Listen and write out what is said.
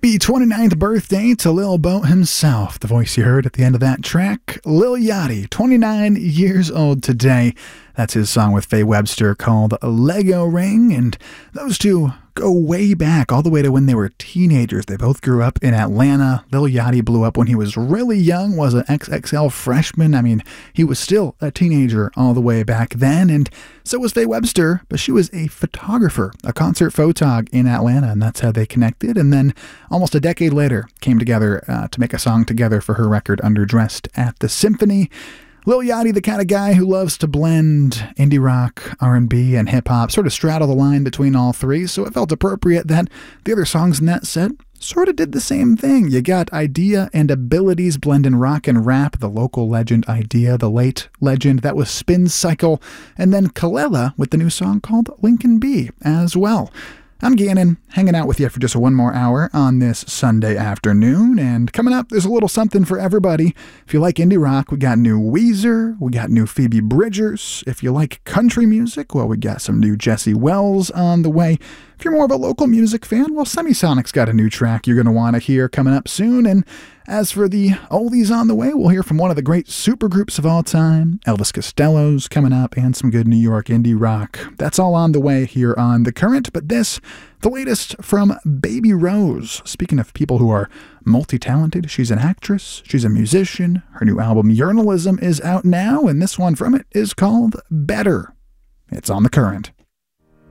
Happy 29th birthday to Lil Bo himself. The voice you heard at the end of that track, Lil Yachty, 29 years old today. That's his song with Faye Webster called Lego Ring, and those two go way back, all the way to when they were teenagers. They both grew up in Atlanta. Lil Yachty blew up when he was really young, was an XXL freshman. I mean, he was still a teenager all the way back then, and so was Faye Webster, but she was a photographer, a concert photog in Atlanta, and that's how they connected, and then almost a decade later came together to make a song together for her record Underdressed at the Symphony. Lil Yachty, the kind of guy who loves to blend indie rock, R&B, and hip-hop, sort of straddle the line between all three, so it felt appropriate that the other songs in that set sort of did the same thing. You got Idea and Abilities blending rock and rap, the local legend Idea, the late legend, that was Spin Cycle, and then Kelela with the new song called Lincoln B as well. I'm Gannon, hanging out with you for just one more hour on this Sunday afternoon, and coming up, there's a little something for everybody. If you like indie rock, we got new Weezer, we got new Phoebe Bridgers. If you like country music, well, we got some new Jesse Wells on the way. If you're more of a local music fan, well, Semisonic's got a new track you're going to want to hear coming up soon, and as for the oldies on the way, we'll hear from one of the great supergroups of all time, Elvis Costello's coming up, and some good New York indie rock. That's all on the way here on The Current, but this, the latest from Baby Rose. Speaking of people who are multi-talented, she's an actress, she's a musician, her new album Journalism is out now, and this one from it is called Better. It's on The Current.